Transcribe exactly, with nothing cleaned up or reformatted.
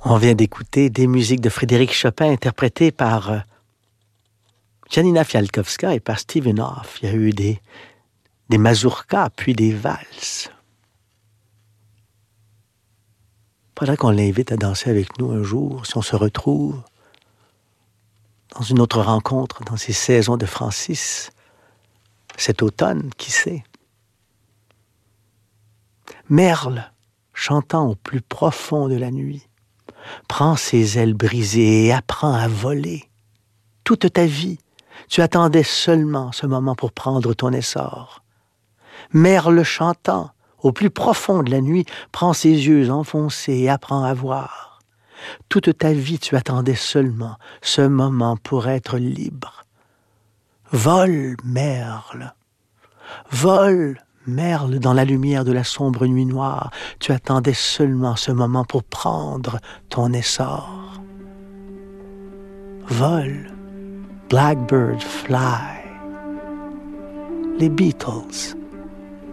On vient d'écouter des musiques de Frédéric Chopin interprétées par euh, Janina Fialkowska et par Stephen Hoff. Il y a eu des, des mazurkas, puis des valses. Faudrait qu'on l'invite à danser avec nous un jour, si on se retrouve dans une autre rencontre, dans ces saisons de Francis, cet automne, qui sait. Merle, chantant au plus profond de la nuit, prends ses ailes brisées et apprends à voler. Toute ta vie, tu attendais seulement ce moment pour prendre ton essor. Merle chantant, au plus profond de la nuit, prends ses yeux enfoncés et apprends à voir. Toute ta vie, tu attendais seulement ce moment pour être libre. Vole, merle. Vole, merle, dans la lumière de la sombre nuit noire. Tu attendais seulement ce moment pour prendre ton essor. Vole, blackbird fly. Les Beatles.